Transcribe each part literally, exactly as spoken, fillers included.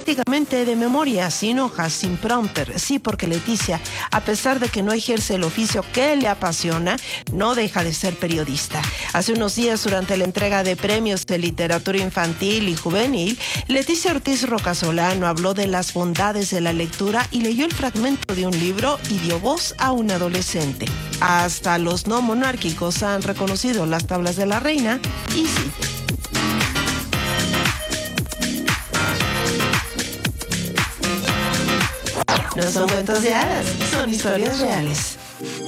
prácticamente de memoria, sin hojas, sin prompter. Sí, porque Leticia, a pesar de que no ejerce el oficio que le apasiona, no deja de ser periodista. Hace unos días, durante la entrega de premios de literatura infantil y juvenil, Leticia Ortiz Rocasolano habló de las bondades de la lectura y leyó el fragmento de un libro y dio voz a un adolescente. Hasta los no monárquicos han reconocido las tablas de la reina y sí. No son cuentos de hadas, son historias reales.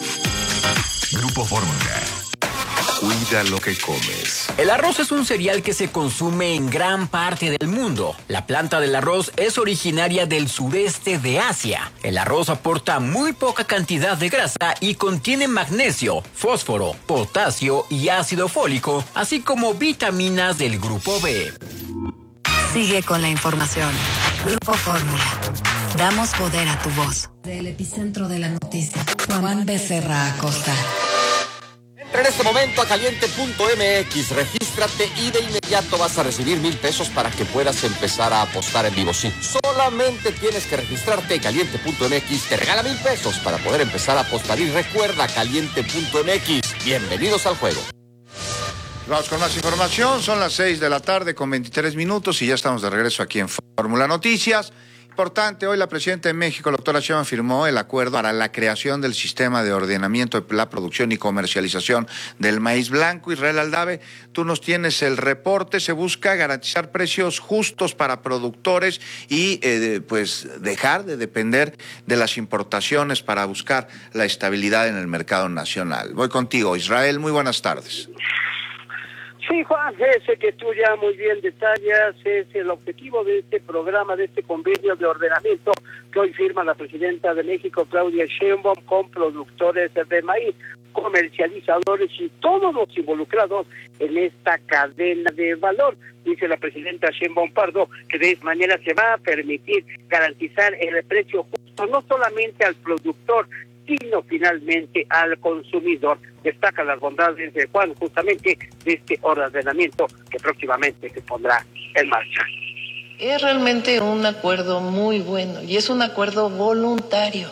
Grupo Fórmula. Cuida lo que comes. El arroz es un cereal que se consume en gran parte del mundo. La planta del arroz es originaria del sureste de Asia. El arroz aporta muy poca cantidad de grasa y contiene magnesio, fósforo, potasio y ácido fólico, así como vitaminas del grupo B. Sigue con la información. Grupo Fórmula. Damos poder a tu voz. Del epicentro de la noticia, Juan Becerra Acosta. Entra en este momento a caliente punto m x, regístrate y de inmediato vas a recibir mil pesos para que puedas empezar a apostar en vivo. Sí, solamente tienes que registrarte. Caliente punto m x te regala mil pesos para poder empezar a apostar. Y recuerda, caliente punto m x. Bienvenidos al juego. Vamos con más información. Son las seis de la tarde con veintitrés minutos y ya estamos de regreso aquí en Fórmula Noticias. Importante, hoy la presidenta de México, la doctora Sheinbaum, firmó el acuerdo para la creación del sistema de ordenamiento de la producción y comercialización del maíz blanco. Israel Aldave, tú nos tienes el reporte. Se busca garantizar precios justos para productores y eh, pues dejar de depender de las importaciones para buscar la estabilidad en el mercado nacional. Voy contigo, Israel, muy buenas tardes. Sí, Juan, ese que tú ya muy bien detallas es el objetivo de este programa, de este convenio de ordenamiento que hoy firma la presidenta de México, Claudia Sheinbaum, con productores de maíz, comercializadores y todos los involucrados en esta cadena de valor. Dice la presidenta Sheinbaum Pardo que de esta manera se va a permitir garantizar el precio justo no solamente al productor, sino finalmente al consumidor. Destaca las bondades de Juan, justamente de este ordenamiento que próximamente se pondrá en marcha. Es realmente un acuerdo muy bueno y es un acuerdo voluntario.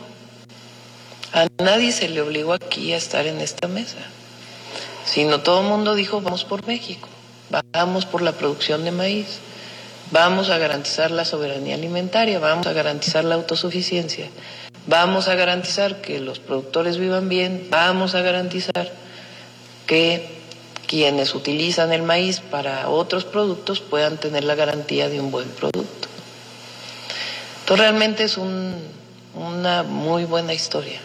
A nadie se le obligó aquí a estar en esta mesa, sino todo el mundo dijo vamos por México, vamos por la producción de maíz, vamos a garantizar la soberanía alimentaria, vamos a garantizar la autosuficiencia. Vamos a garantizar que los productores vivan bien, vamos a garantizar que quienes utilizan el maíz para otros productos puedan tener la garantía de un buen producto. Entonces realmente es un, una muy buena historia.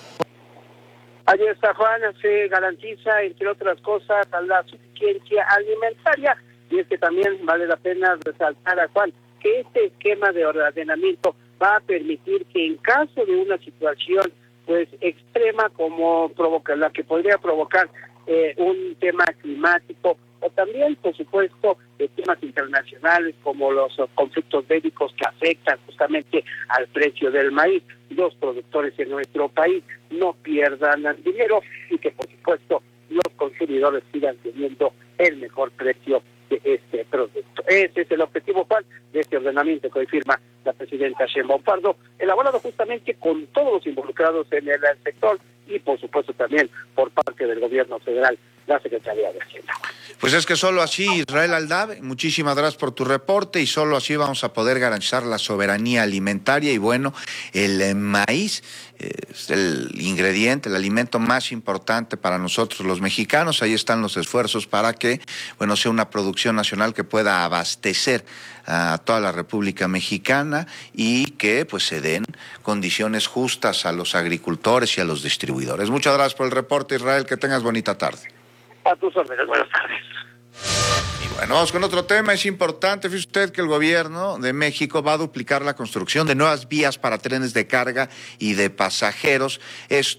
Allí está, Juan, se garantiza, entre otras cosas, la suficiencia alimentaria, y es que también vale la pena resaltar a Juan que este esquema de ordenamiento va a permitir que en caso de una situación pues extrema como provoca la que podría provocar eh, un tema climático o también por supuesto de temas internacionales como los conflictos bélicos que afectan justamente al precio del maíz, los productores en nuestro país no pierdan dinero y que por supuesto los consumidores sigan teniendo el mejor precio de este producto. Ese es el objetivo, Juan, de este ordenamiento que hoy firma la presidenta Sheinbaum Pardo, elaborado justamente con todos los involucrados en el sector y por supuesto también por parte del gobierno federal, la Secretaría de Hacienda. Pues es que solo así, Israel Aldave, muchísimas gracias por tu reporte y solo así vamos a poder garantizar la soberanía alimentaria y bueno, el eh, maíz eh, es el ingrediente, el alimento más importante para nosotros los mexicanos. Ahí están los esfuerzos para que, bueno, sea una producción nacional que pueda abastecer a toda la República Mexicana y que pues se den condiciones justas a los agricultores y a los distribuidores. Muchas gracias por el reporte, Israel, que tengas bonita tarde. A tus órdenes, buenas tardes. Y bueno, vamos con otro tema. Es importante, fíjese usted que el gobierno de México va a duplicar la construcción de nuevas vías para trenes de carga y de pasajeros. Esto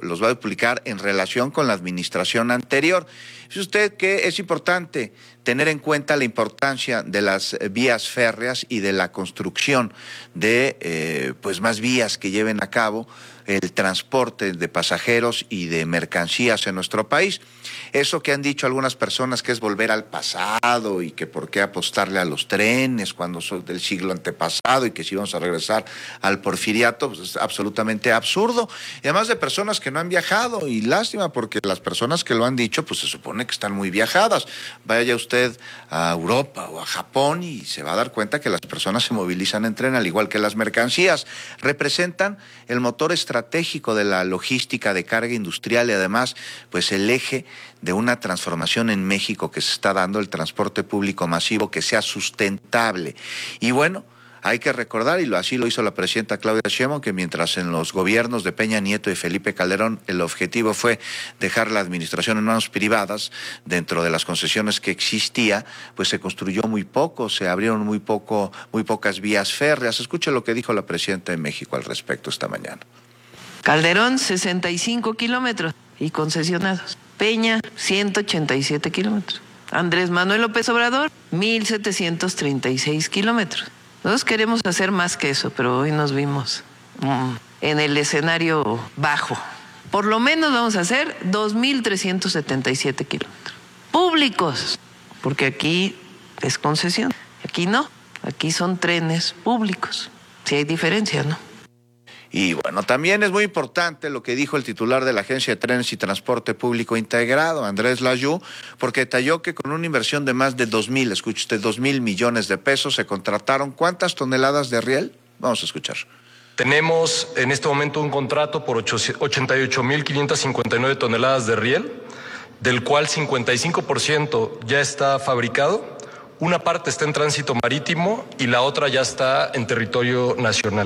los va a duplicar en relación con la administración anterior. Dice usted que es importante tener en cuenta la importancia de las vías férreas y de la construcción de eh, pues más vías que lleven a cabo el transporte de pasajeros y de mercancías en nuestro país. Eso que han dicho algunas personas que es volver al pasado y que por qué apostarle a los trenes cuando son del siglo antepasado y que si vamos a regresar al porfiriato, pues es absolutamente absurdo. Y además de personas que no han viajado, y lástima porque las personas que lo han dicho pues se supone que están muy viajadas. Vaya usted a Europa o a Japón y se va a dar cuenta que las personas se movilizan en tren al igual que las mercancías. Representan el motor estratégico de la logística de carga industrial y además pues el eje de una transformación en México que se está dando, el transporte público masivo que sea sustentable. Y bueno, hay que recordar, y lo, así lo hizo la presidenta Claudia Sheinbaum, que mientras en los gobiernos de Peña Nieto y Felipe Calderón el objetivo fue dejar la administración en manos privadas, dentro de las concesiones que existía, pues se construyó muy poco, se abrieron muy poco, muy pocas vías férreas. Escuche lo que dijo la presidenta de México al respecto esta mañana. Calderón, sesenta y cinco kilómetros y concesionados. Peña, ciento ochenta y siete kilómetros. Andrés Manuel López Obrador, mil setecientos treinta y seis kilómetros. Nosotros queremos hacer más que eso, pero hoy nos vimos mm, en el escenario bajo. Por lo menos vamos a hacer dos mil trescientos setenta y siete kilómetros. Públicos, porque aquí es concesión. Aquí no, aquí son trenes públicos. Sí hay diferencia, ¿no? Y bueno, también es muy importante lo que dijo el titular de la Agencia de Trenes y Transporte Público Integrado, Andrés Layú, porque detalló que con una inversión de más de dos mil, escuche usted, dos mil millones de pesos, se contrataron ¿cuántas toneladas de riel? Vamos a escuchar. Tenemos en este momento un contrato por ochenta y ocho mil quinientas cincuenta y nueve toneladas de riel, del cual cincuenta y cinco por ciento ya está fabricado, una parte está en tránsito marítimo y la otra ya está en territorio nacional.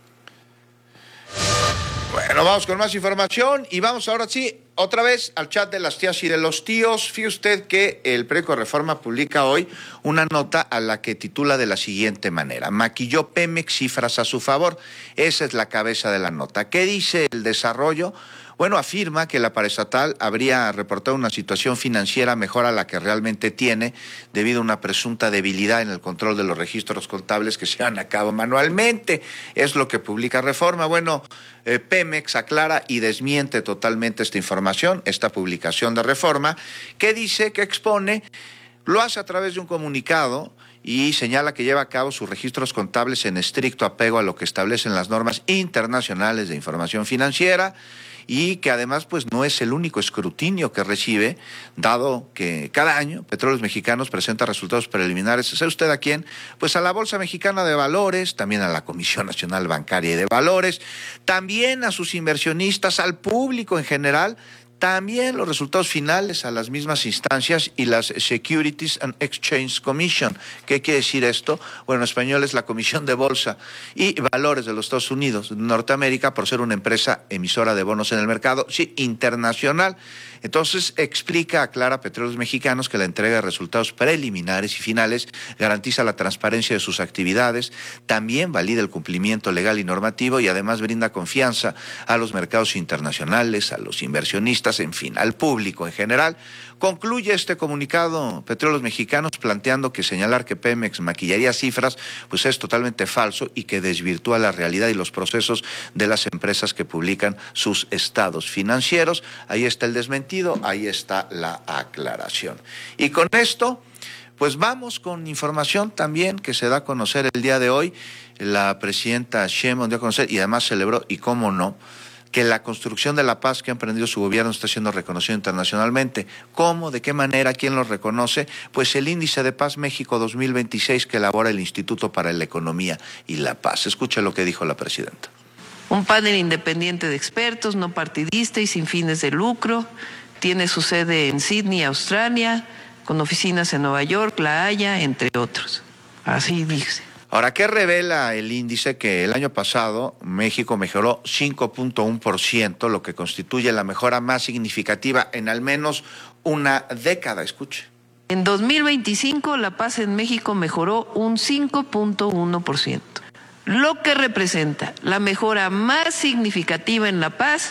Bueno, vamos con más información y vamos ahora sí, otra vez al chat de las tías y de los tíos. Fíjese usted que el periódico Reforma publica hoy una nota a la que titula de la siguiente manera: maquilló Pemex cifras a su favor. Esa es la cabeza de la nota. ¿Qué dice el desarrollo? Bueno, afirma que la paraestatal habría reportado una situación financiera mejor a la que realmente tiene debido a una presunta debilidad en el control de los registros contables que se llevan a cabo manualmente. Es lo que publica Reforma. Bueno, eh, Pemex aclara y desmiente totalmente esta información, esta publicación de Reforma, que dice, que expone, lo hace a través de un comunicado y señala que lleva a cabo sus registros contables en estricto apego a lo que establecen las normas internacionales de información financiera, y que además pues no es el único escrutinio que recibe, dado que cada año Petróleos Mexicanos presenta resultados preliminares. ¿Sabe usted a quién? Pues a la Bolsa Mexicana de Valores, también a la Comisión Nacional Bancaria y de Valores, también a sus inversionistas, al público en general, también los resultados finales a las mismas instancias y las Securities and Exchange Commission. ¿Qué quiere decir esto? Bueno, en español es la Comisión de Bolsa y Valores de los Estados Unidos, de Norteamérica, por ser una empresa emisora de bonos en el mercado, sí, internacional. Entonces explica, aclara Petróleos Mexicanos que la entrega de resultados preliminares y finales garantiza la transparencia de sus actividades, también valida el cumplimiento legal y normativo y además brinda confianza a los mercados internacionales, a los inversionistas, en fin, al público en general. Concluye este comunicado Petróleos Mexicanos planteando que señalar que Pemex maquillaría cifras pues es totalmente falso y que desvirtúa la realidad y los procesos de las empresas que publican sus estados financieros. Ahí está el desmentido, ahí está la aclaración. Y con esto, pues vamos con información también que se da a conocer el día de hoy. La presidenta Sheinbaum dio a conocer y además celebró, y cómo no, que la construcción de la paz que ha emprendido su gobierno está siendo reconocido internacionalmente. ¿Cómo? ¿De qué manera? ¿Quién lo reconoce? Pues el Índice de Paz México dos mil veintiséis que elabora el Instituto para la Economía y la Paz. Escuche lo que dijo la presidenta. Un panel independiente de expertos, no partidista y sin fines de lucro. Tiene su sede en Sydney, Australia, con oficinas en Nueva York, La Haya, entre otros. Así dice. Ahora, ¿qué revela el índice? Que el año pasado México mejoró cinco punto uno por ciento, lo que constituye la mejora más significativa en al menos una década. Escuche. En dos mil veinticinco la paz en México mejoró un cinco punto uno por ciento, lo que representa la mejora más significativa en la paz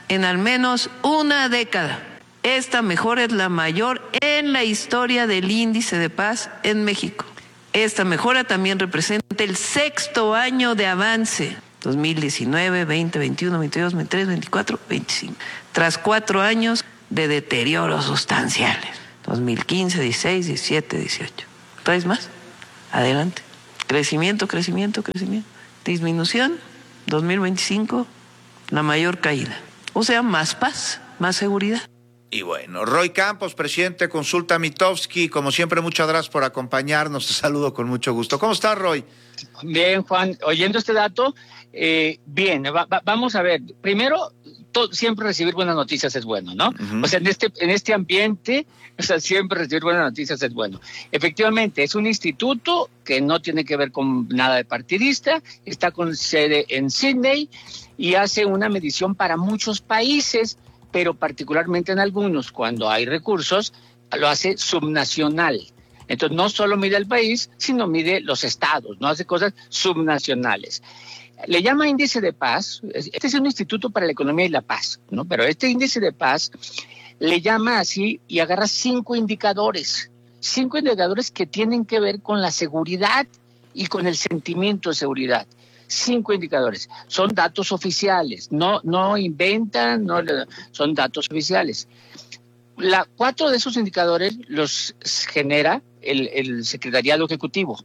en al menos una década. Esta mejora es la mayor en la historia del índice de paz en México. Esta mejora también representa el sexto año de avance, dos mil diecinueve, veinte, veintiuno, veintidós, veintitrés, veinticuatro, veinticinco, tras cuatro años de deterioros sustanciales, dos mil quince, dieciséis, diecisiete, dieciocho. ¿Traes más? Adelante. Crecimiento, crecimiento, crecimiento. Disminución, dos mil veinticinco, la mayor caída. O sea, más paz, más seguridad. Y bueno, Roy Campos, presidente de Consulta Mitofsky, como siempre, muchas gracias por acompañarnos. Te saludo con mucho gusto. ¿Cómo estás, Roy? Bien, Juan, oyendo este dato, eh, bien, va, va, vamos a ver. Primero, todo, siempre recibir buenas noticias es bueno, ¿no? Uh-huh. O sea, en este, en este ambiente, o sea, siempre recibir buenas noticias es bueno. Efectivamente, es un instituto que no tiene que ver con nada de partidista, está con sede en Sydney y hace una medición para muchos países, pero particularmente en algunos, cuando hay recursos, lo hace subnacional. Entonces, no solo mide el país, sino mide los estados, no hace cosas subnacionales. Le llama índice de paz, este es un instituto para la economía y la paz, ¿no? Pero este índice de paz le llama así y agarra cinco indicadores, cinco indicadores que tienen que ver con la seguridad y con el sentimiento de seguridad. Cinco indicadores. Son datos oficiales, no, no inventan, no, son datos oficiales. La, cuatro de esos indicadores los genera el, el Secretariado Ejecutivo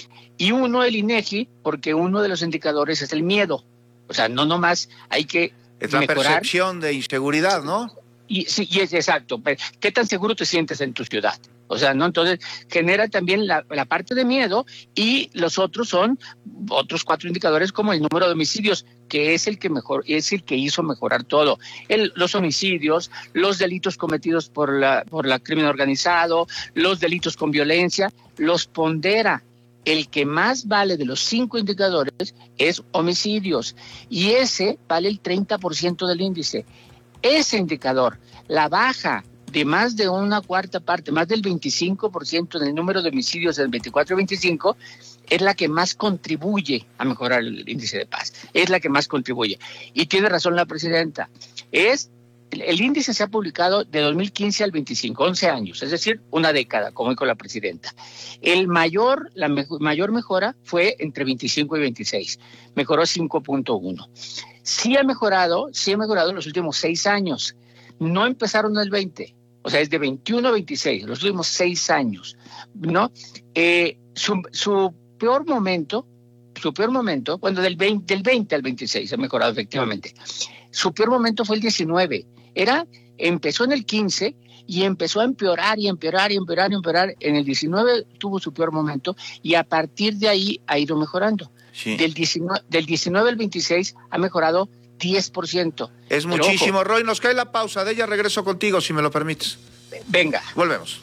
y uno el INEGI, porque uno de los indicadores es el miedo. O sea, no nomás hay que es la mejorar. Percepción de inseguridad, ¿no? Y, sí, y es exacto. ¿Qué tan seguro te sientes en tu ciudad? O sea, ¿no? Entonces, genera también la, la parte de miedo y los otros son otros cuatro indicadores como el número de homicidios, que es el que mejor, es el que hizo mejorar todo. El, los homicidios, los delitos cometidos por la, por la crimen organizado, los delitos con violencia, los pondera. El que más vale de los cinco indicadores es homicidios y ese vale el treinta por ciento del índice. Ese indicador, la baja de más de una cuarta parte, más del veinticinco por ciento en el número de homicidios del veinticuatro veinticinco, es la que más contribuye a mejorar el índice de paz. Es la que más contribuye. Y tiene razón la presidenta. Es, el, el índice se ha publicado de dos mil quince al veinticinco, once años, es decir, una década, como dijo la presidenta. El mayor, la me, mayor mejora fue entre veinticinco y veintiséis. Mejoró cinco punto uno. Sí ha mejorado, sí ha mejorado en los últimos seis años. No empezaron en el veinte. O sea, es de veintiuno a veintiséis, los últimos seis años, ¿no? Eh, su, su peor momento, su peor momento, bueno, del veinte, del veinte al veintiséis ha mejorado efectivamente. Su peor momento fue el diecinueve. Era, empezó en el quince y empezó a empeorar y empeorar y empeorar y empeorar. En el diecinueve tuvo su peor momento y a partir de ahí ha ido mejorando. Sí. Del diecinueve, del diecinueve al veintiséis ha mejorado diez por ciento. Es muchísimo, Roy. Nos cae la pausa. De ella regreso contigo, si me lo permites. Venga. Volvemos.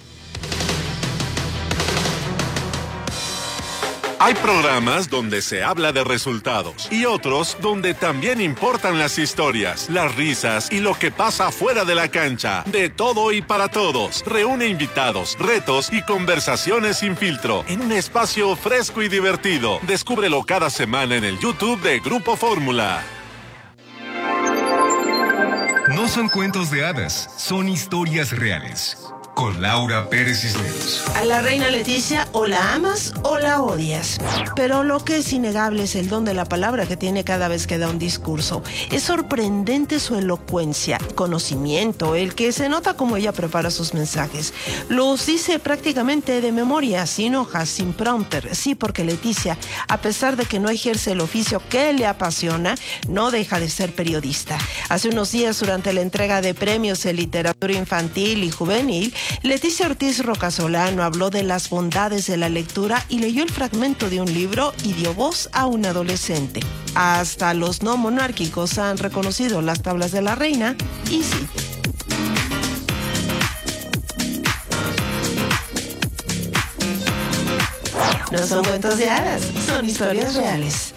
Hay programas donde se habla de resultados y otros donde también importan las historias, las risas y lo que pasa fuera de la cancha. De todo y para todos. Reúne invitados, retos y conversaciones sin filtro en un espacio fresco y divertido. Descúbrelo cada semana en el YouTube de Grupo Fórmula. No son cuentos de hadas, son historias reales. Con Laura Pérez Cisneros. A la reina Leticia o la amas o la odias. Pero lo que es innegable es el don de la palabra que tiene cada vez que da un discurso. Es sorprendente su elocuencia, conocimiento, el que se nota como ella prepara sus mensajes. Los dice prácticamente de memoria, sin hojas, sin prompter. Sí, porque Leticia, a pesar de que no ejerce el oficio que le apasiona, no deja de ser periodista. Hace unos días, durante la entrega de premios en literatura infantil y juvenil, Leticia Ortiz Rocasolano habló de las bondades de la lectura y leyó el fragmento de un libro y dio voz a un adolescente. Hasta los no monárquicos han reconocido las tablas de la reina y sí. No son cuentos de hadas, son historias reales.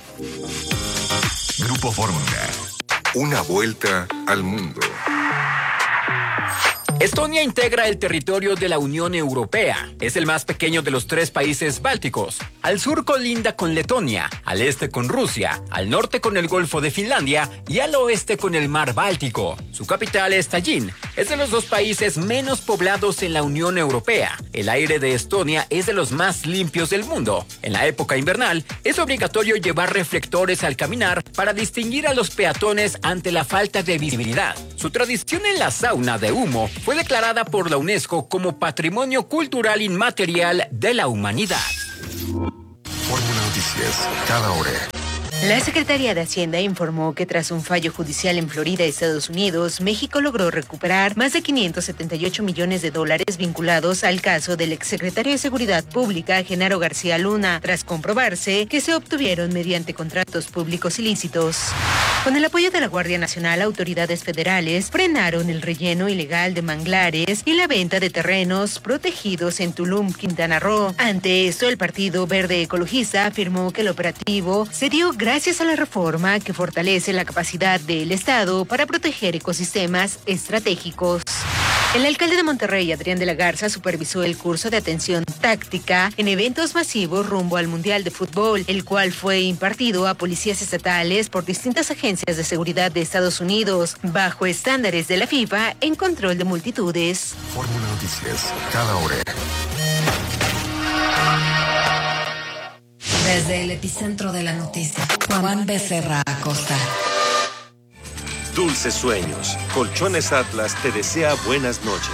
Grupo Fórmula. Una vuelta al mundo. Estonia integra el territorio de la Unión Europea. Es el más pequeño de los tres países bálticos. Al sur colinda con Letonia, al este con Rusia, al norte con el Golfo de Finlandia y al oeste con el Mar Báltico. Su capital es Tallinn. Es de los dos países menos poblados en la Unión Europea. El aire de Estonia es de los más limpios del mundo. En la época invernal, es obligatorio llevar reflectores al caminar para distinguir a los peatones ante la falta de visibilidad. Su tradición en la sauna de humo fue declarada por la UNESCO como Patrimonio Cultural Inmaterial de la Humanidad. Fórmula Noticias, cada hora. La Secretaría de Hacienda informó que tras un fallo judicial en Florida, Estados Unidos, México logró recuperar más de quinientos setenta y ocho millones de dólares vinculados al caso del exsecretario de Seguridad Pública, Genaro García Luna, tras comprobarse que se obtuvieron mediante contratos públicos ilícitos. Con el apoyo de la Guardia Nacional, autoridades federales frenaron el relleno ilegal de manglares y la venta de terrenos protegidos en Tulum, Quintana Roo. Ante esto, el Partido Verde Ecologista afirmó que el operativo se dio gracias a la reforma que fortalece la capacidad del Estado para proteger ecosistemas estratégicos. El alcalde de Monterrey, Adrián de la Garza, supervisó el curso de atención táctica en eventos masivos rumbo al Mundial de Fútbol, el cual fue impartido a policías estatales por distintas agencias de seguridad de Estados Unidos, bajo estándares de la FIFA en control de multitudes. Fórmula Noticias, cada hora. Desde el epicentro de la noticia, Juan Becerra Acosta. Dulces sueños. Colchones Atlas te desea buenas noches.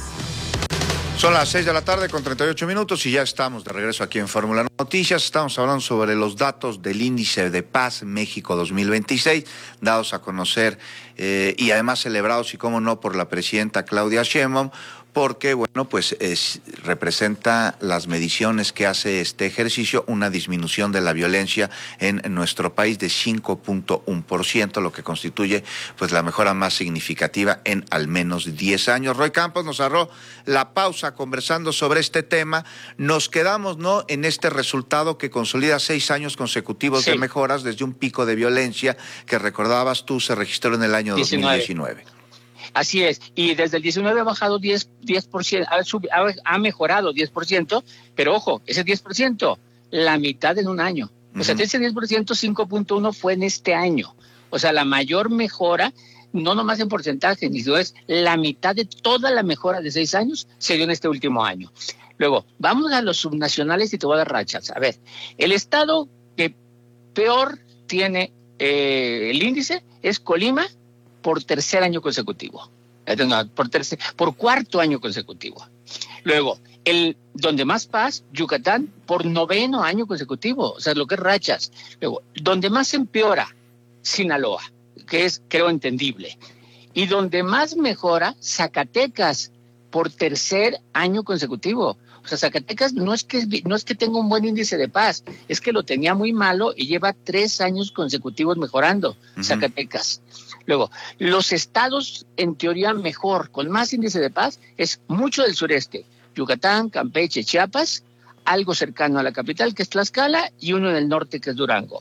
Son las seis de la tarde con treinta y ocho minutos y ya estamos de regreso aquí en Fórmula Noticias. Estamos hablando sobre los datos del Índice de Paz México dos mil veintiséis, dados a conocer eh, y además celebrados, y cómo no, por la presidenta Claudia Sheinbaum, porque, bueno, pues es, representa las mediciones que hace este ejercicio, una disminución de la violencia en, en nuestro país de cinco punto uno por ciento, lo que constituye pues la mejora más significativa en al menos diez años. Roy Campos nos cerró la pausa conversando sobre este tema. Nos quedamos, ¿no?, en este resultado que consolida seis años consecutivos sí. de mejoras desde un pico de violencia que, recordabas tú, se registró en el año diecinueve. dos mil diecinueve. Así es, y desde el diecinueve ha bajado diez por ciento, ha, sub, ha, ha mejorado diez por ciento, pero ojo, ese diez por ciento, la mitad en un año. Uh-huh. O sea, de ese diez por ciento, cinco punto uno fue en este año. O sea, la mayor mejora, no nomás en porcentaje, ni es la mitad de toda la mejora de seis años se dio en este último año. Luego, vamos a los subnacionales y te voy a dar rachas. A ver, el estado que peor tiene eh, el índice es Colima, por tercer año consecutivo, por, tercer, por cuarto año consecutivo. Luego, el donde más paz, Yucatán, por noveno año consecutivo, o sea, lo que es rachas. Luego, donde más empeora, Sinaloa, que es, creo, entendible. Y donde más mejora, Zacatecas, por tercer año consecutivo. O sea, Zacatecas no es que no es que tenga un buen índice de paz, es que lo tenía muy malo y lleva tres años consecutivos mejorando, uh-huh. Zacatecas. Luego, los estados en teoría mejor, con más índice de paz, es mucho del sureste, Yucatán, Campeche, Chiapas, algo cercano a la capital, que es Tlaxcala, y uno en el norte, que es Durango.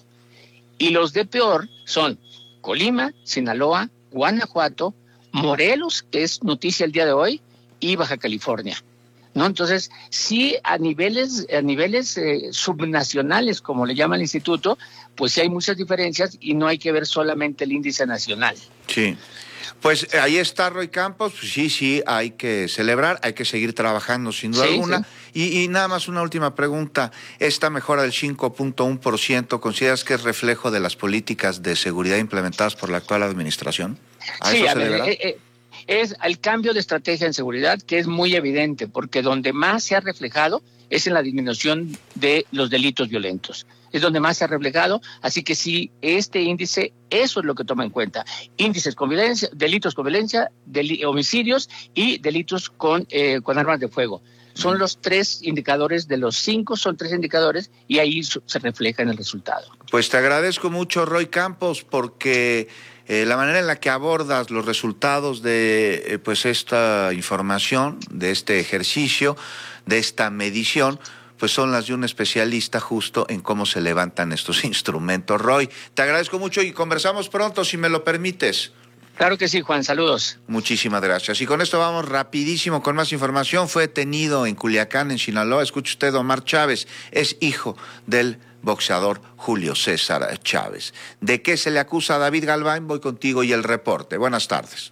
Y los de peor son Colima, Sinaloa, Guanajuato, Morelos, que es noticia el día de hoy, y Baja California. ¿No? Entonces, sí, a niveles, a niveles eh, subnacionales, como le llama el instituto, pues sí hay muchas diferencias y no hay que ver solamente el índice nacional. Sí. Pues eh, ahí está Roy Campos, pues sí, sí, hay que celebrar, hay que seguir trabajando sin duda sí, alguna. Sí. Y, y nada más una última pregunta, esta mejora del cinco punto uno por ciento, ¿consideras que es reflejo de las políticas de seguridad implementadas por la actual administración? ¿A sí, eso a se ver, deberá? Eh, eh, es el cambio de estrategia en seguridad, que es muy evidente, porque donde más se ha reflejado es en la disminución de los delitos violentos. Es donde más se ha reflejado, así que sí, este índice, eso es lo que toma en cuenta. Índices con violencia, delitos con violencia, deli- homicidios y delitos con, eh, con armas de fuego. Son los tres indicadores, de los cinco son tres indicadores, y ahí se refleja en el resultado. Pues te agradezco mucho, Roy Campos, porque eh, la manera en la que abordas los resultados de eh, pues esta información, de este ejercicio, de esta medición, pues son las de un especialista justo en cómo se levantan estos instrumentos. Roy, te agradezco mucho y conversamos pronto, si me lo permites. Claro que sí, Juan, saludos. Muchísimas gracias. Y con esto vamos rapidísimo con más información. Fue detenido en Culiacán, en Sinaloa. Escuche usted, Omar Chávez, es hijo del boxeador Julio César Chávez. ¿De qué se le acusa a David Galván? Voy contigo y el reporte. Buenas tardes.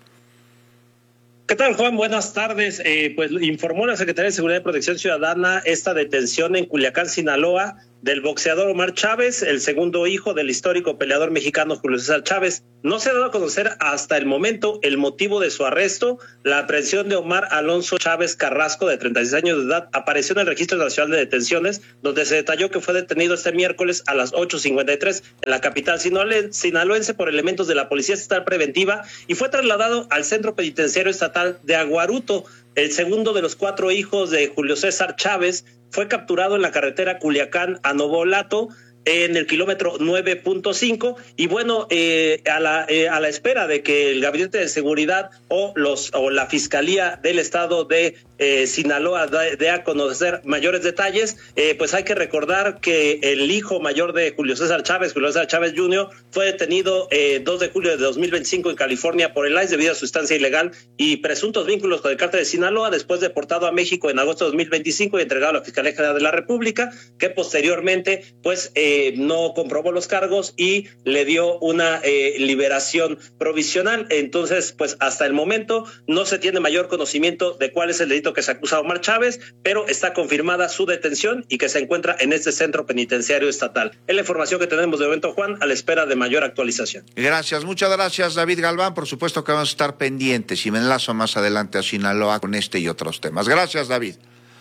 ¿Qué tal, Juan? Buenas tardes. Eh, pues informó la Secretaría de Seguridad y Protección Ciudadana esta detención en Culiacán, Sinaloa, del boxeador Omar Chávez, el segundo hijo del histórico peleador mexicano Julio César Chávez. No se ha dado a conocer hasta el momento el motivo de su arresto. La aprehensión de Omar Alonso Chávez Carrasco, de treinta y seis años de edad, apareció en el Registro Nacional de Detenciones, donde se detalló que fue detenido este miércoles a las ocho cincuenta y tres en la capital sinaloense por elementos de la Policía Estatal Preventiva y fue trasladado al Centro Penitenciario Estatal de Aguaruto. El segundo de los cuatro hijos de Julio César Chávez fue capturado en la carretera Culiacán a Novolato, en el kilómetro nueve punto cinco, y bueno, eh, a la eh, a la espera de que el Gabinete de Seguridad o los o la Fiscalía del Estado de eh, Sinaloa dé de a conocer mayores detalles, eh, pues hay que recordar que el hijo mayor de Julio César Chávez, Julio César Chávez junior, fue detenido el eh, dos de julio de dos mil veinticinco en California por el I C E debido a su estancia ilegal y presuntos vínculos con el cártel de Sinaloa, después deportado a México en agosto de dos mil veinticinco y entregado a la Fiscalía General de la República, que posteriormente pues eh, no comprobó los cargos y le dio una eh, liberación provisional. Entonces, pues hasta el momento no se tiene mayor conocimiento de cuál es el delito que se acusa a Omar Chávez, pero está confirmada su detención y que se encuentra en este centro penitenciario estatal. Es la información que tenemos de momento, Juan, a la espera de mayor actualización. Gracias, muchas gracias, David Galván. Por supuesto que vamos a estar pendientes y me enlazo más adelante a Sinaloa con este y otros temas. Gracias, David.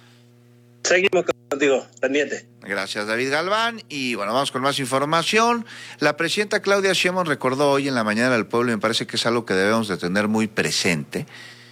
Seguimos contigo, pendiente. Gracias, David Galván. Y bueno, vamos con más información. La presidenta Claudia Sheinbaum recordó hoy en la mañana al pueblo, y me parece que es algo que debemos de tener muy presente,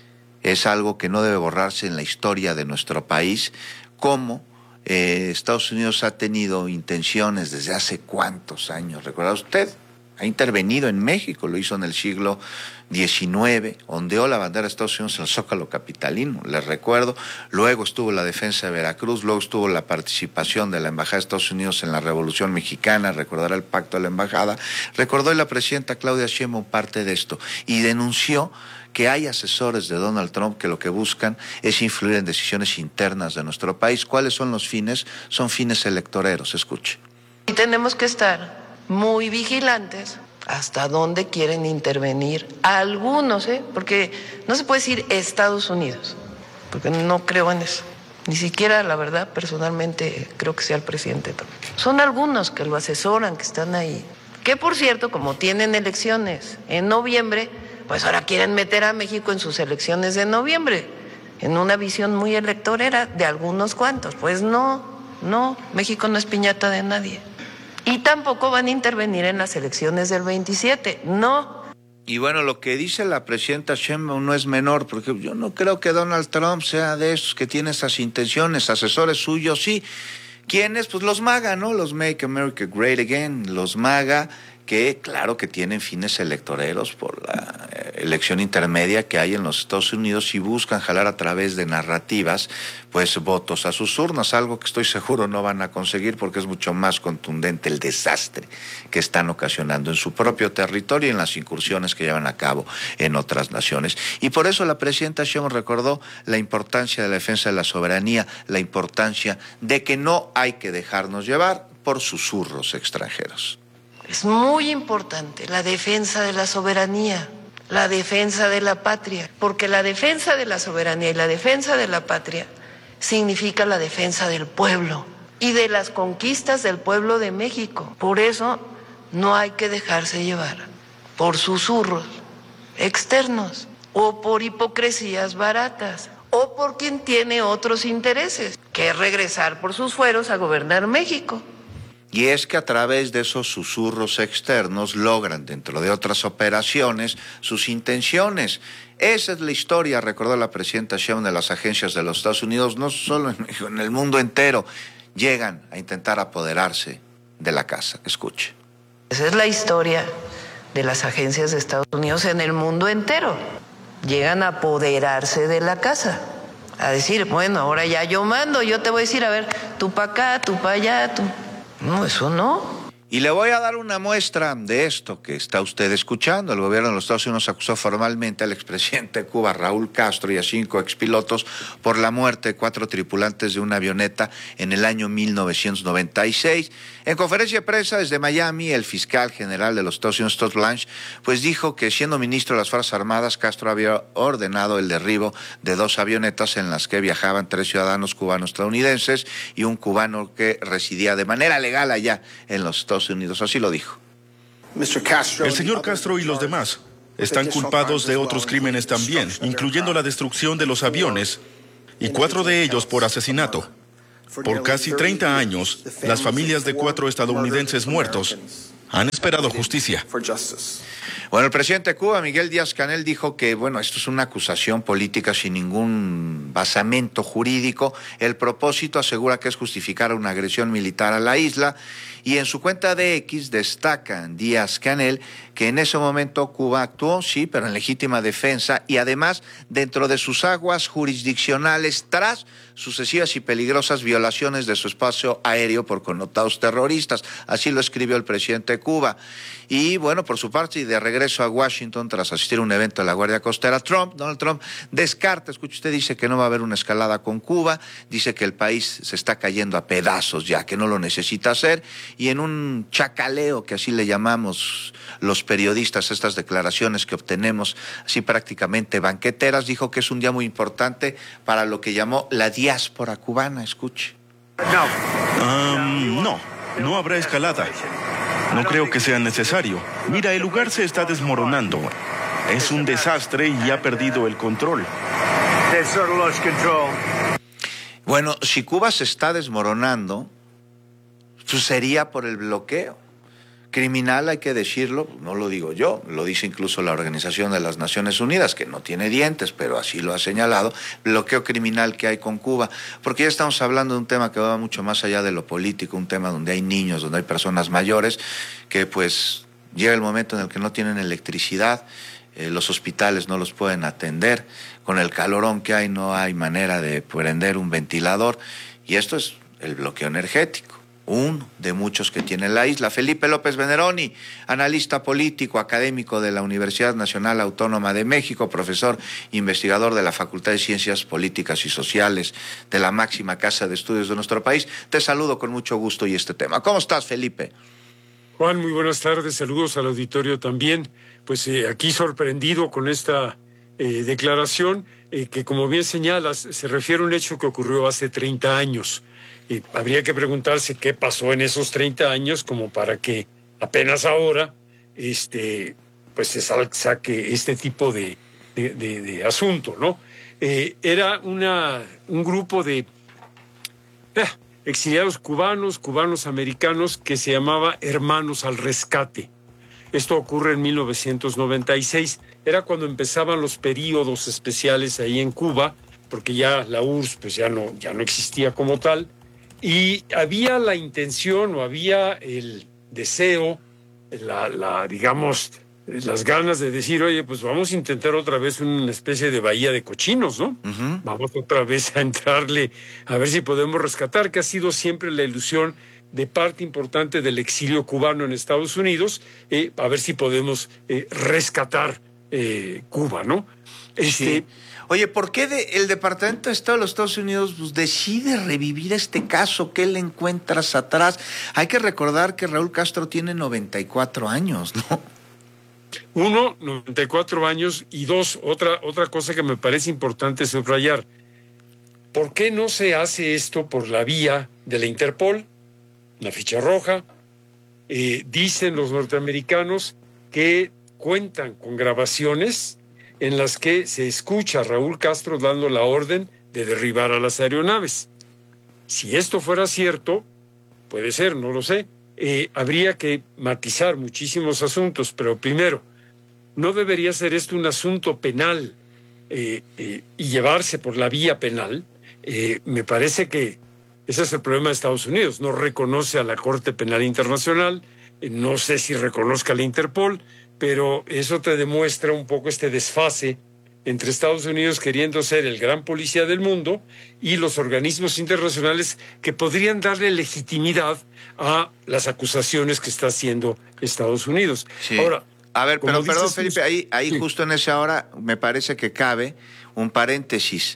es algo que no debe borrarse en la historia de nuestro país, cómo eh, Estados Unidos ha tenido intenciones desde hace cuántos años. ¿Recuerda usted? Ha intervenido en México, lo hizo en el siglo diecinueve, ondeó la bandera de Estados Unidos en el Zócalo capitalino, les recuerdo. Luego estuvo la defensa de Veracruz, luego estuvo la participación de la Embajada de Estados Unidos en la Revolución Mexicana, recordará el pacto de la Embajada. Recordó la presidenta Claudia Sheinbaum parte de esto y denunció que hay asesores de Donald Trump que lo que buscan es influir en decisiones internas de nuestro país. ¿Cuáles son los fines? Son fines electoreros, escuche. Y tenemos que estar muy vigilantes hasta dónde quieren intervenir algunos, ¿eh? Porque no se puede decir Estados Unidos, porque no creo en eso. Ni siquiera, la verdad, personalmente creo que sea el presidente Trump. Son algunos que lo asesoran, que están ahí. Que, por cierto, como tienen elecciones en noviembre, pues ahora quieren meter a México en sus elecciones de noviembre, en una visión muy electorera de algunos cuantos. Pues no, no, México no es piñata de nadie. Y tampoco van a intervenir en las elecciones del veintisiete, no. Y bueno, lo que dice la presidenta Sheinbaum no es menor, porque yo no creo que Donald Trump sea de esos que tiene esas intenciones, asesores suyos, sí. ¿Quiénes? Pues los MAGA, ¿no? Los Make America Great Again, los MAGA, que claro que tienen fines electoreros por la elección intermedia que hay en los Estados Unidos y buscan jalar a través de narrativas pues votos a sus urnas, algo que estoy seguro no van a conseguir porque es mucho más contundente el desastre que están ocasionando en su propio territorio y en las incursiones que llevan a cabo en otras naciones. Y por eso la presidenta Sheinbaum recordó la importancia de la defensa de la soberanía, la importancia de que no hay que dejarnos llevar por susurros extranjeros. Es muy importante la defensa de la soberanía, la defensa de la patria, porque la defensa de la soberanía y la defensa de la patria significa la defensa del pueblo y de las conquistas del pueblo de México. Por eso no hay que dejarse llevar por susurros externos o por hipocresías baratas o por quien tiene otros intereses, que es regresar por sus fueros a gobernar México. Y es que a través de esos susurros externos logran, dentro de otras operaciones, sus intenciones. Esa es la historia, recordó la presidenta Sheinbaum, de las agencias de los Estados Unidos, no solo en México, en el mundo entero. Llegan a intentar apoderarse de la casa. Escuche. Esa es la historia de las agencias de Estados Unidos en el mundo entero. Llegan a apoderarse de la casa. A decir, bueno, ahora ya yo mando, yo te voy a decir, a ver, tú para acá, tú para allá, tú... No, eso no. Y le voy a dar una muestra de esto que está usted escuchando. El gobierno de los Estados Unidos acusó formalmente al expresidente de Cuba, Raúl Castro, y a cinco expilotos por la muerte de cuatro tripulantes de una avioneta en el año mil novecientos noventa y seis. En conferencia de prensa desde Miami, el fiscal general de los Estados Unidos, Todd Blanche, pues dijo que siendo ministro de las Fuerzas Armadas, Castro había ordenado el derribo de dos avionetas en las que viajaban tres ciudadanos cubano-estadounidenses y un cubano que residía de manera legal allá en los Estados Unidos. Así lo dijo. El señor Castro y los demás están culpados de otros crímenes también, incluyendo la destrucción de los aviones, y cuatro de ellos por asesinato. Por casi treinta años, las familias de cuatro estadounidenses muertos han esperado justicia. Bueno, el presidente de Cuba, Miguel Díaz-Canel, dijo que, bueno, esto es una acusación política sin ningún basamento jurídico. El propósito asegura que es justificar una agresión militar a la isla. Y en su cuenta de X destaca Díaz-Canel que en ese momento Cuba actuó, sí, pero en legítima defensa y además dentro de sus aguas jurisdiccionales tras sucesivas y peligrosas violaciones de su espacio aéreo por connotados terroristas. Así lo escribió el presidente de Cuba. Y bueno, por su parte, y de regreso a Washington tras asistir a un evento de la Guardia Costera, Trump, Donald Trump, descarta, escuche usted, dice que no va a haber una escalada con Cuba, dice que el país se está cayendo a pedazos ya, que no lo necesita hacer, y en un chacaleo, que así le llamamos los periodistas, estas declaraciones que obtenemos así prácticamente banqueteras, dijo que es un día muy importante para lo que llamó la diáspora cubana. Escuche. Um, no, no habrá escalada. No creo que sea necesario. Mira, el lugar se está desmoronando. Es un desastre y ha perdido el control. Bueno, si Cuba se está desmoronando, pues sería por el bloqueo criminal, hay que decirlo, no lo digo yo, lo dice incluso la Organización de las Naciones Unidas, que no tiene dientes, pero así lo ha señalado, bloqueo criminal que hay con Cuba, porque ya estamos hablando de un tema que va mucho más allá de lo político, un tema donde hay niños, donde hay personas mayores, que pues llega el momento en el que no tienen electricidad, eh, los hospitales no los pueden atender, con el calorón que hay no hay manera de prender un ventilador, y esto es el bloqueo energético. Uno de muchos que tiene la isla. Felipe López Veneroni, analista político, académico de la Universidad Nacional Autónoma de México, profesor investigador de la Facultad de Ciencias Políticas y Sociales de la máxima casa de estudios de nuestro país. Te saludo con mucho gusto y este tema. ¿Cómo estás, Felipe? Juan, muy buenas tardes, saludos al auditorio también. Pues eh, aquí sorprendido con esta eh, declaración eh, que, como bien señalas, se refiere a un hecho que ocurrió hace treinta años. Y habría que preguntarse qué pasó en esos treinta años como para que apenas ahora este, pues se saque este tipo de, de, de, de asunto, ¿no? Eh, era una, un grupo de eh, exiliados cubanos, cubanos americanos, que se llamaba Hermanos al Rescate. Esto ocurre en mil novecientos noventa y seis. Era cuando empezaban los períodos especiales ahí en Cuba, porque ya la U R S S pues ya no, ya no existía como tal. Y había la intención o había el deseo, la, la, digamos, las ganas de decir, oye, pues vamos a intentar otra vez una especie de bahía de cochinos, ¿no? Uh-huh. Vamos otra vez a entrarle, a ver si podemos rescatar, que ha sido siempre la ilusión de parte importante del exilio cubano en Estados Unidos, eh, a ver si podemos eh, rescatar eh, Cuba, ¿no? Este, sí. Oye, ¿por qué de, el Departamento de Estado de los Estados Unidos pues, decide revivir este caso? ¿Qué le encuentras atrás? Hay que recordar que Raúl Castro tiene noventa y cuatro años, ¿no? Uno, noventa y cuatro años, y dos, otra, otra cosa que me parece importante subrayar. ¿Por qué no se hace esto por la vía de la Interpol, una ficha roja? Eh, dicen los norteamericanos que cuentan con grabaciones en las que se escucha a Raúl Castro dando la orden de derribar a las aeronaves. Si esto fuera cierto, puede ser, no lo sé, eh, habría que matizar muchísimos asuntos, pero primero, no debería ser esto un asunto penal eh, eh, y llevarse por la vía penal. Eh, me parece que ese es el problema de Estados Unidos, no reconoce a la Corte Penal Internacional, eh, no sé si reconozca a la Interpol, pero eso te demuestra un poco este desfase entre Estados Unidos queriendo ser el gran policía del mundo y los organismos internacionales que podrían darle legitimidad a las acusaciones que está haciendo Estados Unidos. Sí. Ahora, a ver, pero dices, perdón, Felipe, ahí, ahí sí. justo en esa hora me parece que cabe un paréntesis.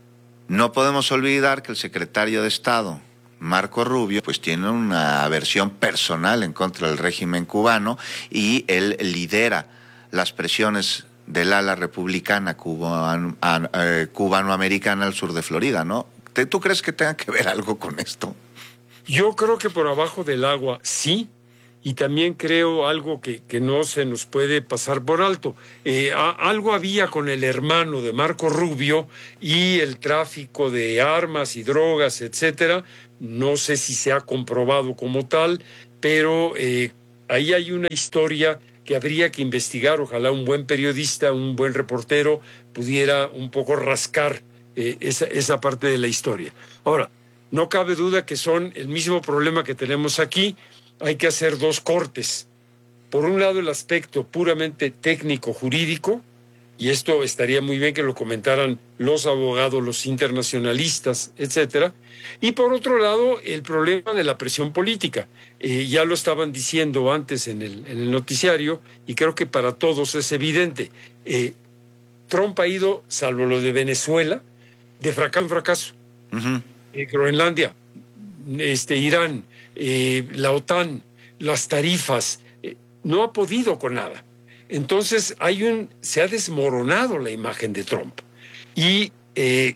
No podemos olvidar que el secretario de Estado, Marco Rubio, pues tiene una aversión personal en contra del régimen cubano y él lidera las presiones del ala republicana cubano, eh, cubanoamericana al sur de Florida, ¿no? ¿Tú crees que tenga que ver algo con esto? Yo creo que por abajo del agua sí, y también creo algo que, que no se nos puede pasar por alto. Eh, a, algo había con el hermano de Marco Rubio y el tráfico de armas y drogas, etcétera. No sé si se ha comprobado como tal, pero eh, ahí hay una historia que habría que investigar. Ojalá un buen periodista, un buen reportero pudiera un poco rascar eh, esa, esa parte de la historia. Ahora, no cabe duda que son el mismo problema que tenemos aquí. Hay que hacer dos cortes. Por un lado, el aspecto puramente técnico-jurídico, y esto estaría muy bien que lo comentaran los abogados, los internacionalistas, etcétera. Y por otro lado, el problema de la presión política. Eh, ya lo estaban diciendo antes en el, en el noticiario, y creo que para todos es evidente. Eh, Trump ha ido, salvo lo de Venezuela, de fracaso en fracaso. Uh-huh. Eh, Groenlandia, este, Irán, eh, la OTAN, las tarifas, eh, no ha podido con nada. Entonces hay un, se ha desmoronado la imagen de Trump. Y eh,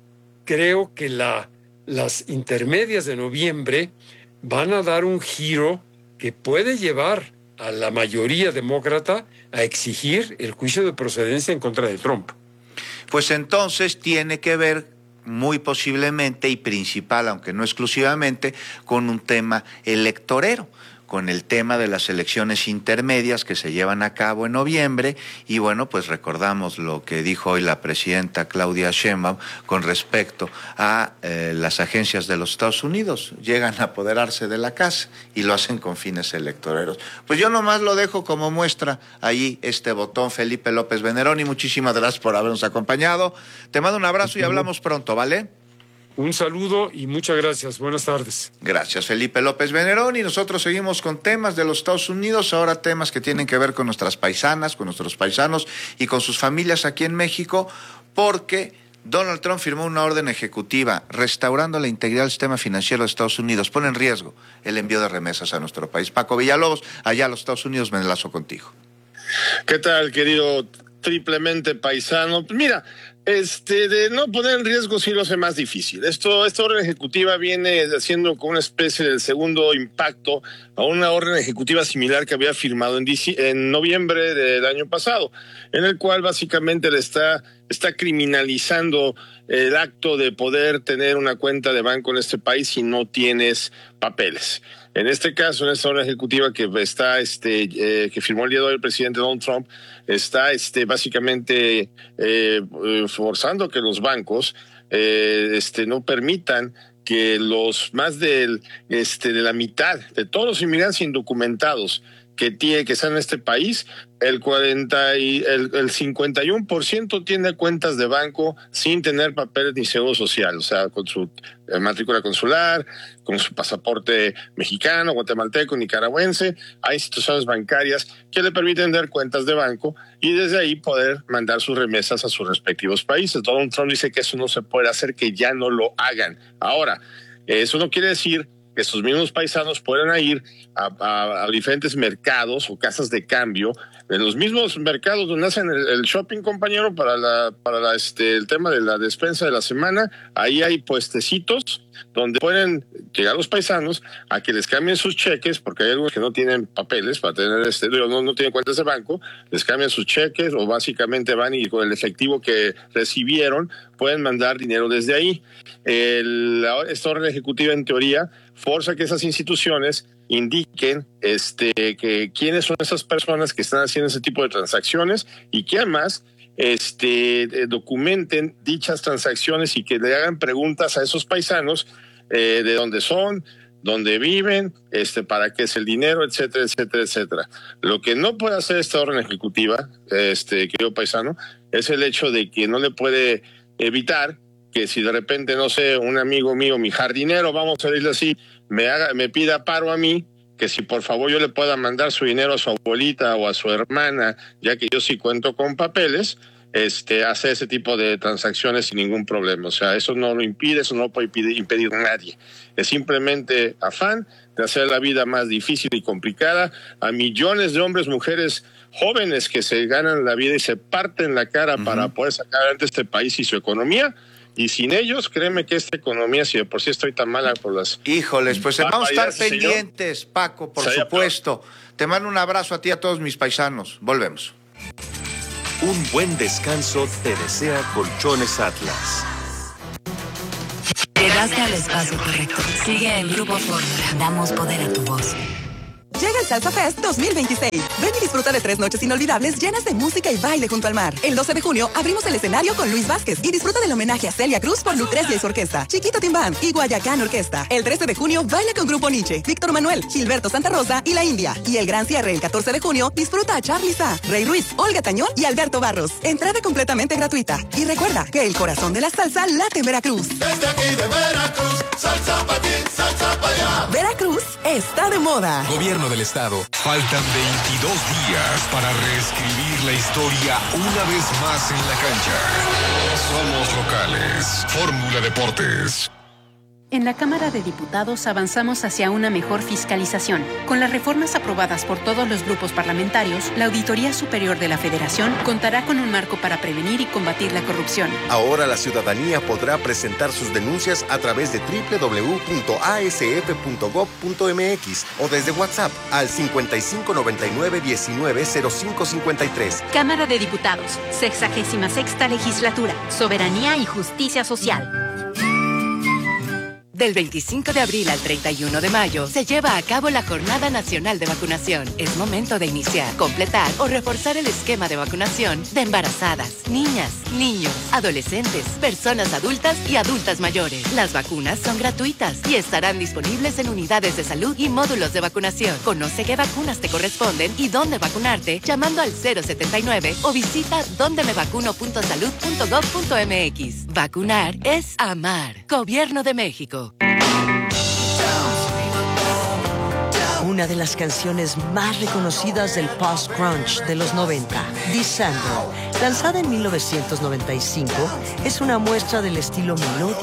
creo que la, las intermedias de noviembre van a dar un giro que puede llevar a la mayoría demócrata a exigir el juicio de procedencia en contra de Trump. Pues entonces tiene que ver muy posiblemente y principal, aunque no exclusivamente, con un tema electorero, con el tema de las elecciones intermedias que se llevan a cabo en noviembre. Y bueno, pues recordamos lo que dijo hoy la presidenta Claudia Sheinbaum con respecto a eh, las agencias de los Estados Unidos. Llegan a apoderarse de la casa y lo hacen con fines electoreros. Pues yo nomás lo dejo como muestra ahí este botón. Felipe López Veneroni, muchísimas gracias por habernos acompañado. Te mando un abrazo y hablamos pronto, ¿vale? Un saludo y muchas gracias. Buenas tardes. Gracias, Felipe López Veneroni. Nosotros seguimos con temas de los Estados Unidos, ahora temas que tienen que ver con nuestras paisanas, con nuestros paisanos y con sus familias aquí en México, porque Donald Trump firmó una orden ejecutiva restaurando la integridad del sistema financiero de Estados Unidos. Pone en riesgo el envío de remesas a nuestro país. Paco Villalobos, allá a los Estados Unidos, me enlazo contigo. ¿Qué tal, querido triplemente paisano? Mira, Este, de no poner en riesgo sí lo hace más difícil. Esto, esta orden ejecutiva viene haciendo como una especie del segundo impacto a una orden ejecutiva similar que había firmado en, en noviembre del año pasado, en el cual básicamente le está, está criminalizando el acto de poder tener una cuenta de banco en este país si no tienes papeles. En este caso, en esta orden ejecutiva que está, este, eh, que firmó el día de hoy el presidente Donald Trump, está, este, básicamente eh, forzando que los bancos, eh, este, no permitan que los más del, este, de la mitad de todos los inmigrantes indocumentados que tiene, que están en este país, el cuarenta y el, el cincuenta y uno por ciento tiene cuentas de banco sin tener papeles ni seguro social, o sea, con su eh, matrícula consular, con su pasaporte mexicano, guatemalteco, nicaragüense. Hay instituciones bancarias que le permiten tener cuentas de banco y desde ahí poder mandar sus remesas a sus respectivos países. Donald Trump dice que eso no se puede hacer, que ya no lo hagan. Ahora, eso no quiere decir que sus mismos paisanos puedan ir a, a, a diferentes mercados o casas de cambio, de los mismos mercados donde hacen el, el shopping, compañero, para la para la, este el tema de la despensa de la semana. Ahí hay puestecitos donde pueden llegar los paisanos a que les cambien sus cheques, porque hay algunos que no tienen papeles para tener este, no, no tienen cuentas de banco, les cambian sus cheques o básicamente van y con el efectivo que recibieron pueden mandar dinero desde ahí. El, esta orden ejecutiva, en teoría, forza que esas instituciones indiquen este que quiénes son esas personas que están haciendo ese tipo de transacciones y que además este documenten dichas transacciones y que le hagan preguntas a esos paisanos eh, de dónde son, dónde viven, este, para qué es el dinero, etcétera, etcétera, etcétera. Lo que no puede hacer esta orden ejecutiva, este, querido paisano, es el hecho de que no le puede evitar que si de repente, no sé, un amigo mío, mi jardinero, vamos a decirle así, me haga, me pida paro a mí, que si por favor yo le pueda mandar su dinero a su abuelita o a su hermana, ya que yo sí cuento con papeles, este, hacer ese tipo de transacciones sin ningún problema. O sea, eso no lo impide, eso no lo puede impedir, impedir nadie. Es simplemente afán de hacer la vida más difícil y complicada a millones de hombres, mujeres, jóvenes que se ganan la vida y se parten la cara uh-huh. para poder sacar adelante este país y su economía. Y sin ellos, créeme que esta economía, si de por sí estoy tan mala por las... Híjoles, pues vamos a estar pendientes, señor. Paco, por Sería supuesto. Peor. Te mando un abrazo a ti y a todos mis paisanos. Volvemos. Un buen descanso te desea Colchones Atlas. Llegaste al espacio correcto. Sigue el Grupo Fórmula. Damos poder a tu voz. Llega el Salsa Fest dos mil veintiséis. Ven y disfruta de tres noches inolvidables llenas de música y baile junto al mar. El doce de junio abrimos el escenario con Luis Vázquez y disfruta del homenaje a Celia Cruz por Lucrecia y su orquesta, Chiquito Timbán y Guayacán Orquesta. El trece de junio baila con Grupo Nietzsche, Víctor Manuel, Gilberto Santa Rosa y La India. Y el gran cierre el catorce de junio disfruta a Charly Sa, Rey Ruiz, Olga Tañón y Alberto Barros. Entrada completamente gratuita. Y recuerda que el corazón de la salsa late en Veracruz. Desde aquí de Veracruz, salsa pa' ti, salsa pa' allá. Veracruz está de moda. Gobierno del Estado. Faltan veintidós días para reescribir la historia una vez más en la cancha. Somos locales. Fórmula Deportes. En la Cámara de Diputados avanzamos hacia una mejor fiscalización. Con las reformas aprobadas por todos los grupos parlamentarios, la Auditoría Superior de la Federación contará con un marco para prevenir y combatir la corrupción. Ahora la ciudadanía podrá presentar sus denuncias a través de doble u doble u doble u punto a s f punto gob punto m x o desde WhatsApp al cincuenta y cinco noventa y nueve diecinueve cero cinco cincuenta y tres. Cámara de Diputados, sexagésima sexta legislatura, soberanía y justicia social. Del veinticinco de abril al treinta y uno de mayo se lleva a cabo la Jornada Nacional de Vacunación. Es momento de iniciar, completar o reforzar el esquema de vacunación de embarazadas, niñas, niños, adolescentes, personas adultas y adultas mayores. Las vacunas son gratuitas y estarán disponibles en unidades de salud y módulos de vacunación. Conoce qué vacunas te corresponden y dónde vacunarte llamando al cero setenta y nueve o visita donde me vacuno punto salud punto gob punto m x. Vacunar es amar. Gobierno de México. Una de las canciones más reconocidas del post-grunge de los noventa, December, lanzada en mil novecientos noventa y cinco, es una muestra del estilo melódico